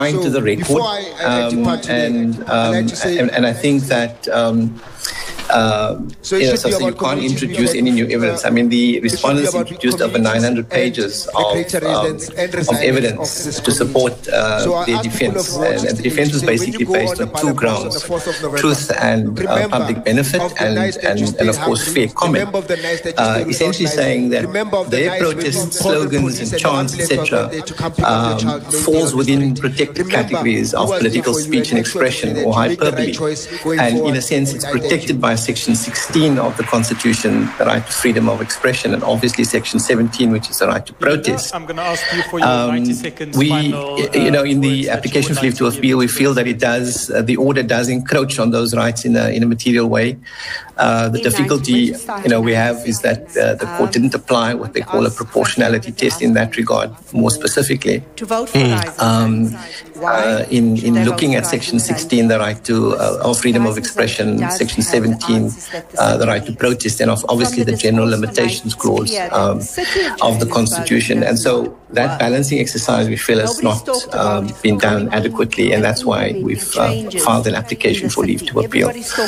to the record, and I think that so you can't introduce any new evidence. I mean, the respondents introduced over 900 pages of evidence to support their defense, and the defense was basically based on two grounds: truth and public benefit, and of course fair comment. Essentially saying that their protest slogans and chants, etc., falls within protected categories of political speech and expression or hyperbole, and in a sense it's protected by Section 16 of the Constitution, the right to freedom of expression, and obviously Section 17, which is the right to protest. I'm going to ask you for your 90 seconds. In the application for leave to appeal, we feel that it does, the order does encroach on those rights in a material way. The difficulty, we have is that the court didn't apply what they call a proportionality test in that regard, more specifically. In looking at Section 16, the right to freedom of expression, Section 17, the right to protest, and obviously the general limitations clause of the Constitution. And so that balancing exercise we feel has not been done adequately, and that's why we've filed an application for leave to appeal.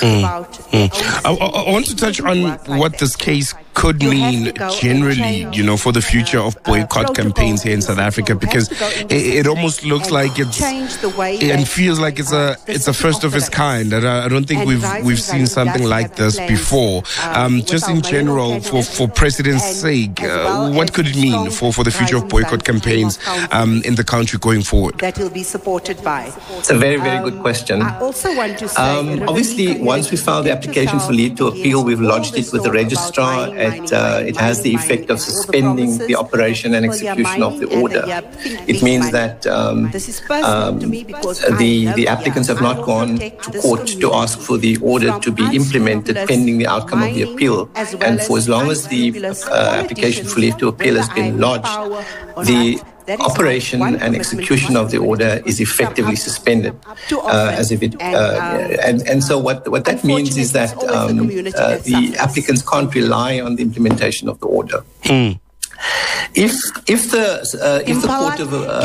I want to touch on what this case could mean generally, for the future of boycott campaigns here in South Africa, because it almost looks like it's and feels like it's a first of its kind. And I don't think we've seen something like this before. Just in general, for President's sake, what could it mean for the future of boycott campaigns in the country going forward? That will be supported by. It's a very, very good question. I also want to say, obviously, once we filed the application for leave to appeal, we've lodged it with the registrar. It has the effect of suspending the operation and execution of the order. It means that the applicants have not gone to court to ask for the order to be implemented pending the outcome of the appeal. And for as long as the application for leave to appeal has been lodged, the operation and execution of the order is effectively suspended, as if it. And so what that means is that the applicants can't rely on the implementation of the order. If the court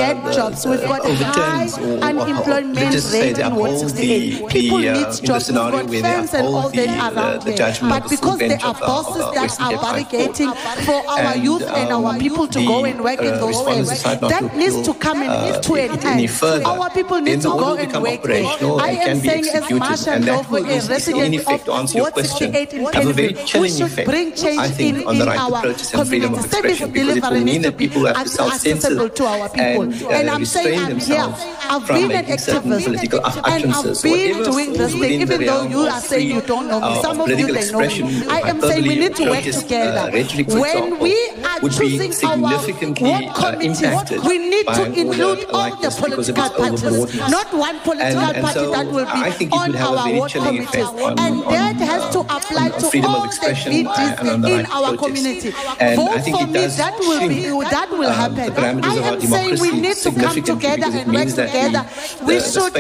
overturns or just say they uphold the scenario where they uphold the judgment of the full bench of Western Cape High Court, for our youth and our people to go and work in those areas, that needs to come and needs to an end. Our people need to go and work there. I am saying, as Marsha Ndlovu, a resident of Ward 68 in Kennedy, we should bring change in our community. Because it will mean that people have to self-censor to our people. And I'm saying I'm here. I've been an activist and I've been doing this thing, even though you are saying you don't know me. Some of you, they know me. I am saying we need to work together. When we are choosing our work committee, we need to include all the political parties, not one political party that will be on our work committee. And that has to apply to all the leaders in our community. Vote for me, that will happen. I am saying we need to come together and work together. We should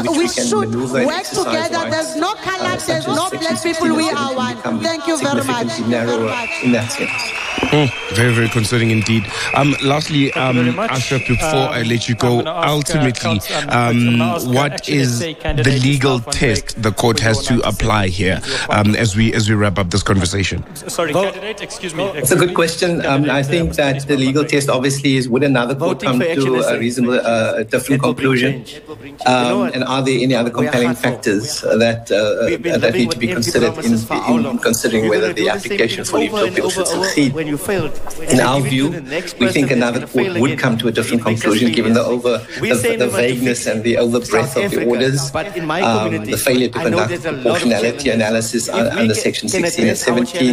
work together. There's no color, there's no black people. We are one. Thank you very much. In that sense. Very, very concerning indeed. Lastly, Ashraf, before I let you go, ultimately, what is the legal test the court has to apply here as we wrap up this conversation? Sorry, candidate, excuse me. It's a good question. I think that the legal test obviously is, would another court come to a reasonable, different conclusion? And are there any other compelling factors that need to be considered in considering whether the application for leave to appeal should succeed? In our view, we think another court would come to a different conclusion given the vagueness and the over-breadth of the orders, the failure to conduct proportionality analysis under Section 16 and 17,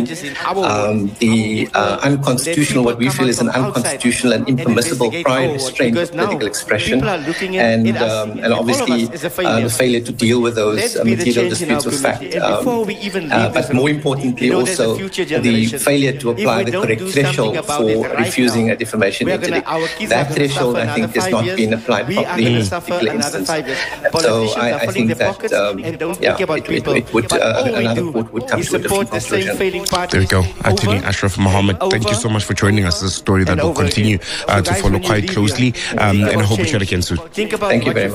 the unconstitutional, what we feel is an unconstitutional and impermissible prior restraint of political expression, and obviously the failure to deal with those material disputes of fact. But more importantly, also the failure to apply the correct threshold for refusing a defamation interdict. That threshold, I think, has not been applied properly in this particular instance. So I think that, it would, another court would come to a different conclusion. There we go. Attorney Ashraf Mohammed, thank you so much for joining us. This is a story that we'll continue to follow quite closely, and I hope we chat again soon. Thank you very much.